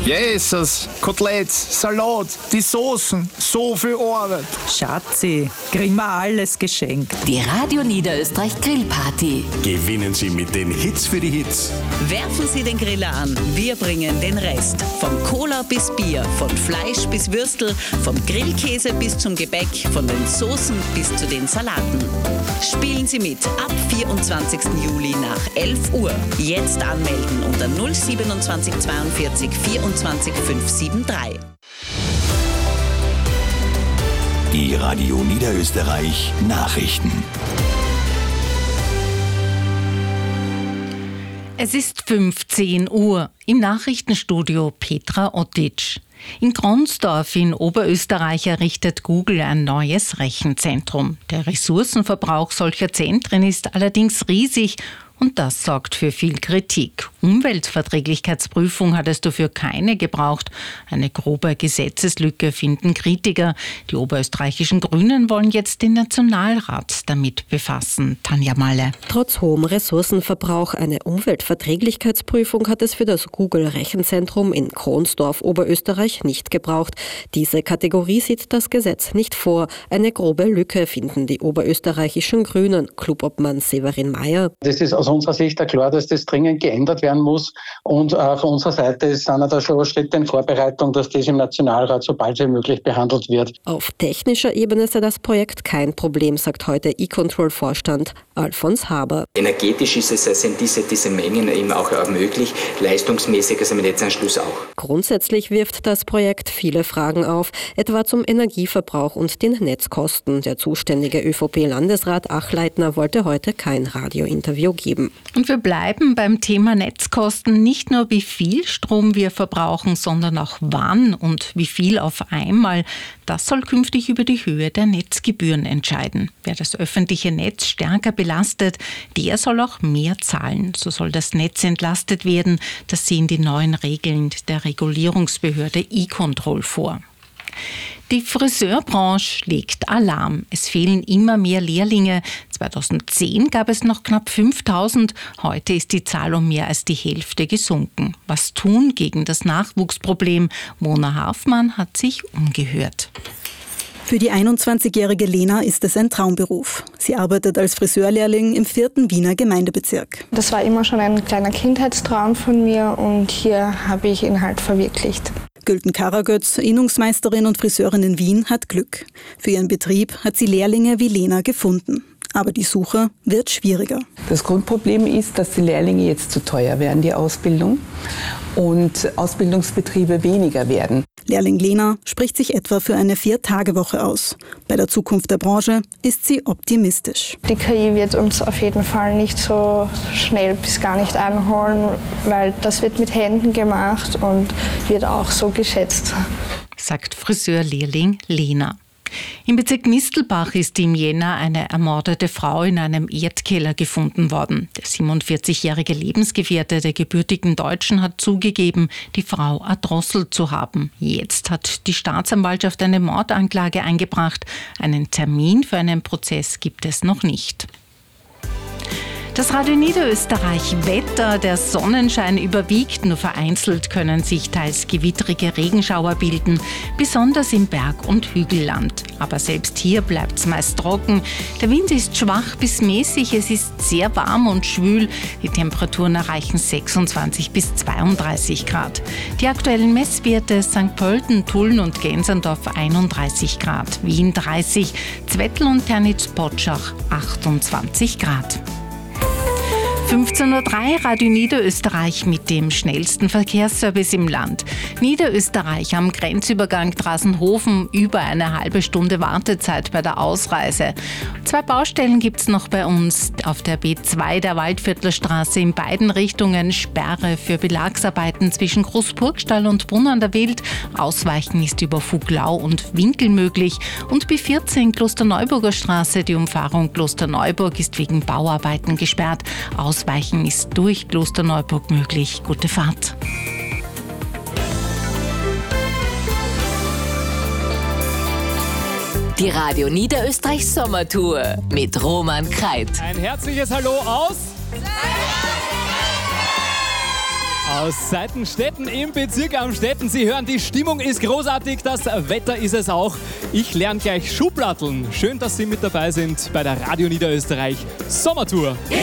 Jesus, Koteletts, Salat, die Soßen, so viel Arbeit. Schatzi, kriegen wir alles geschenkt. Die Radio Niederösterreich Grillparty. Gewinnen Sie mit den Hits für die Hits. Werfen Sie den Griller an, wir bringen den Rest. Von Cola bis Bier, von Fleisch bis Würstel, vom Grillkäse bis zum Gebäck, von den Soßen bis zu den Salaten. Spielen Sie mit ab 24. Juli nach 11 Uhr. Jetzt anmelden unter 027 42 24 573. Die Radio Niederösterreich Nachrichten. Es ist 15 Uhr. Im Nachrichtenstudio Petra Ottic. In Kronsdorf in Oberösterreich errichtet Google ein neues Rechenzentrum. Der Ressourcenverbrauch solcher Zentren ist allerdings riesig und das sorgt für viel Kritik. Umweltverträglichkeitsprüfung hat es dafür keine gebraucht. Eine grobe Gesetzeslücke finden Kritiker. Die oberösterreichischen Grünen wollen jetzt den Nationalrat damit befassen. Tanja Malle. Trotz hohem Ressourcenverbrauch eine Umweltverträglichkeitsprüfung hat es für das Google-Rechenzentrum in Kronsdorf, Oberösterreich, nicht gebraucht. Diese Kategorie sieht das Gesetz nicht vor. Eine grobe Lücke finden die oberösterreichischen Grünen. Clubobmann Severin Mayer. Das ist aus unserer Sicht ja klar, dass das dringend geändert werden muss. Und von unserer Seite sind da schon Schritte in Vorbereitung, dass das im Nationalrat so bald wie möglich behandelt wird. Auf technischer Ebene sei das Projekt kein Problem, sagt heute eControl-Vorstand Alfons Haber. Energetisch sind diese Mengen eben auch möglich, leistungsmäßig also mit Netzanschluss auch. Grundsätzlich wirft das Projekt viele Fragen auf, etwa zum Energieverbrauch und den Netzkosten. Der zuständige ÖVP-Landesrat Achleitner wollte heute kein Radiointerview geben. Und wir bleiben beim Thema Netzkosten. Nicht nur wie viel Strom wir verbrauchen, sondern auch wann und wie viel auf einmal. Das soll künftig über die Höhe der Netzgebühren entscheiden. Wer das öffentliche Netz stärker belastet, der soll auch mehr zahlen. So soll das Netz entlastet werden. Das sehen die neuen Regeln der Regulierungsbehörde eControl vor. Die Friseurbranche schlägt Alarm. Es fehlen immer mehr Lehrlinge. 2010 gab es noch knapp 5.000. Heute ist die Zahl um mehr als die Hälfte gesunken. Was tun gegen das Nachwuchsproblem? Mona Harfmann hat sich umgehört. Für die 21-jährige Lena ist es ein Traumberuf. Sie arbeitet als Friseurlehrling im 4. Wiener Gemeindebezirk. Das war immer schon ein kleiner Kindheitstraum von mir und hier habe ich ihn halt verwirklicht. Gülten Karagötz, Innungsmeisterin und Friseurin in Wien, hat Glück. Für ihren Betrieb hat sie Lehrlinge wie Lena gefunden. Aber die Suche wird schwieriger. Das Grundproblem ist, dass die Lehrlinge jetzt zu teuer werden, die Ausbildung, und Ausbildungsbetriebe weniger werden. Lehrling Lena spricht sich etwa für eine 4-Tage-Woche aus. Bei der Zukunft der Branche ist sie optimistisch. Die KI wird uns auf jeden Fall nicht so schnell bis gar nicht einholen, weil das wird mit Händen gemacht und wird auch so geschätzt. Sagt Friseurlehrling Lena. Im Bezirk Mistelbach ist im Jänner eine ermordete Frau in einem Erdkeller gefunden worden. Der 47-jährige Lebensgefährte der gebürtigen Deutschen hat zugegeben, die Frau erdrosselt zu haben. Jetzt hat die Staatsanwaltschaft eine Mordanklage eingebracht. Einen Termin für einen Prozess gibt es noch nicht. Das Radio Niederösterreich Wetter, der Sonnenschein überwiegt, nur vereinzelt können sich teils gewittrige Regenschauer bilden, besonders im Berg- und Hügelland. Aber selbst hier bleibt es meist trocken. Der Wind ist schwach bis mäßig, es ist sehr warm und schwül. Die Temperaturen erreichen 26 bis 32 Grad. Die aktuellen Messwerte: St. Pölten, Tulln und Gänserndorf 31 Grad, Wien 30, Zwettl und Ternitz-Potschach 28 Grad. 15.03 Uhr, Radio Niederösterreich mit dem schnellsten Verkehrsservice im Land. Niederösterreich am Grenzübergang Drasenhofen, über eine halbe Stunde Wartezeit bei der Ausreise. 2 Baustellen gibt es noch bei uns. Auf der B2 der Waldviertlerstraße in beiden Richtungen Sperre für Belagsarbeiten zwischen Großburgstall und Brunn an der Wild. Ausweichen ist über Fuglau und Winkel möglich. Und B14 Klosterneuburger Straße, die Umfahrung Klosterneuburg ist wegen Bauarbeiten gesperrt. Ausweichen ist durch Klosterneuburg möglich. Gute Fahrt. Die Radio Niederösterreich Sommertour mit Roman Kreit. Ein herzliches Hallo aus Aus Seitenstetten im Bezirk Amstetten. Sie hören, die Stimmung ist großartig, das Wetter ist es auch. Ich lerne gleich Schublatteln. Schön, dass Sie mit dabei sind bei der Radio Niederösterreich Sommertour. Hits